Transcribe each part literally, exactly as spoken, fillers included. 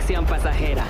Atención pasajera.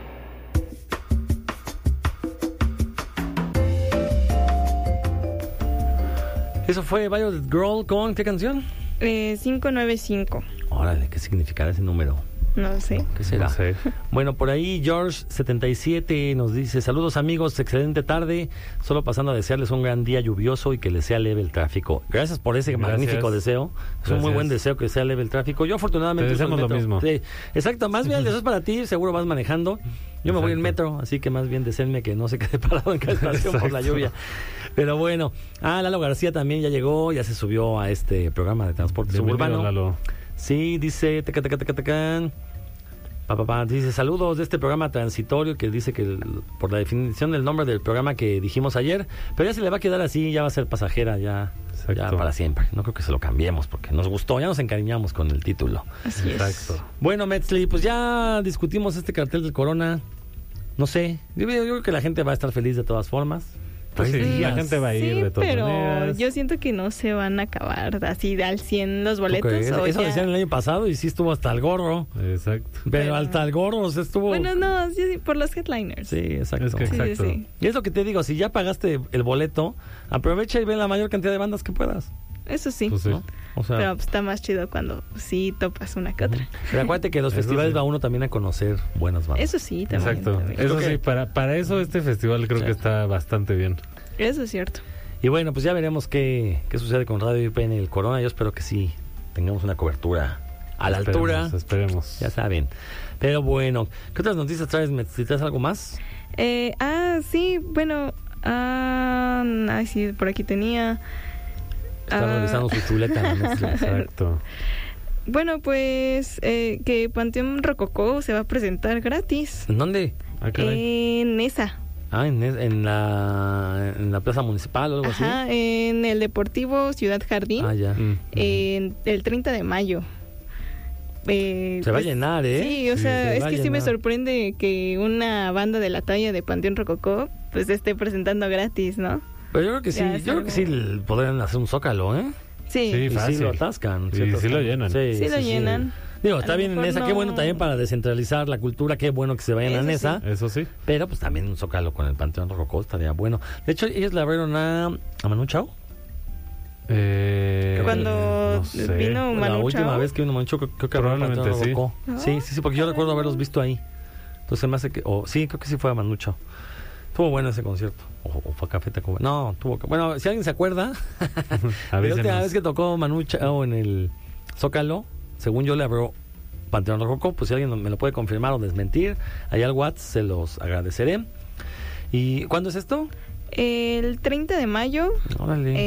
Eso fue Violet Girl con ¿qué canción? Eh, cinco nueve cinco. Órale, ¿qué significará ese número? No sé. ¿Qué será? No sé. Bueno, por ahí George setenta y siete nos dice: saludos amigos, excelente tarde, solo pasando a desearles un gran día lluvioso y que les sea leve el tráfico. Gracias por ese Gracias. magnífico deseo. Es Gracias. un muy buen deseo que sea leve el tráfico. Yo afortunadamente Te deseamos uso el lo metro. mismo. Sí, exacto, más bien el deseo es para ti, seguro vas manejando. Yo me voy en Exacto. metro, así que más bien deseenme que no se quede parado en cada estación por la Exacto. lluvia. Pero bueno, ah, Lalo García también ya llegó, ya se subió a este programa de transporte Bienvenido, suburbano. Lalo. Sí, dice, teca, teca, teca, tecan. Pa, pa, pa, dice, saludos de este programa transitorio que dice que el- por la definición del nombre del programa que dijimos ayer, pero ya se le va a quedar así, ya va a ser pasajera, ya, ya Exacto. para siempre. No creo que se lo cambiemos porque nos gustó, ya nos encariñamos con el título. Así es. Exacto. Bueno, Metzli, pues ya discutimos este cartel del Corona. No sé, yo, yo creo que la gente va a estar feliz de todas formas. Pues sí, Tres la días. gente va a ir Sí, de todas pero maneras. yo siento que no se van a acabar así de al cien los ¿Tú boletos. crees? o Eso ya- decían el año pasado y sí estuvo hasta el gorro. Exacto. Pero, Pero- hasta el gorro o sea, estuvo... Bueno, no, sí, sí, por los headliners. Sí, exacto. Es que Sí, sí, exacto. sí. Y es lo que te digo, si ya pagaste el boleto, aprovecha y ve la mayor cantidad de bandas que puedas. Eso sí. Pues sí. ¿no? O sea, Pero pues, está más chido cuando sí topas una que otra. pero acuérdate que los Eso festivales sí. va uno también a conocer buenas bandas. Eso sí, también. Exacto. también. Eso Creo que- sí, para, para eso este festival creo Sí. que está bastante bien. Eso es cierto. Y bueno, pues ya veremos qué, qué sucede con Radio I P en el Corona. Yo espero que sí tengamos una cobertura a la Esperemos, altura. Esperemos. Ya saben. Pero bueno, ¿qué otras noticias traes? ¿Necesitas algo más? Eh, ah, sí, bueno. Ah, ay, sí, por aquí tenía. Están Ah, revisando su chuleta. en la mezcla. Exacto. Bueno, pues eh, que Panteón Rococó se va a presentar gratis ¿En dónde? Ah, caray. en esa. Ah, en, en, la, en la plaza municipal o algo Ajá, en el Deportivo Ciudad Jardín, así. Ah, ya. Mm, en el treinta de mayo. Eh, Se va a pues, llenar, ¿eh? Sí, o Sí, sea, se es va a que sí me llenar. sorprende que una banda de la talla de Panteón Rococó pues esté presentando gratis, ¿no? Pero yo creo que sí, Ya, yo es creo que sí algo- podrían hacer un zócalo, ¿eh? Sí, Sí, Y sí fácil. lo atascan. Y ¿cierto? sí lo llenan. Sí, sí lo llenan. Digo, A está lo bien en mejor esa, qué no- bueno también para descentralizar la cultura, qué bueno que se vayan a Eso Nesa, sí. Eso sí. pero pues también un zócalo con el Panteón Rococó estaría bueno. De hecho, ellos le abrieron a, a Manu Chao. Eh, Cuando no sé. vino La Manu última Chao. vez que vino Manu Chao, creo, creo que abrió el Probablemente Panteón sí. Rococó. Ah. Sí, sí, sí, porque yo recuerdo haberlos visto ahí. Entonces me hace que, o sí, creo que sí fue a Manu Chao. Estuvo bueno ese concierto. O, o fue a Café Tacuba. No, tuvo que... Bueno, si alguien se acuerda, la última Avísenos. vez que tocó Manu Chao en el Zócalo, según yo le abrió Panteón Rococó, pues si alguien me lo puede confirmar o desmentir, allá al WhatsApp se los agradeceré. ¿Y cuándo es esto? El treinta de mayo Órale.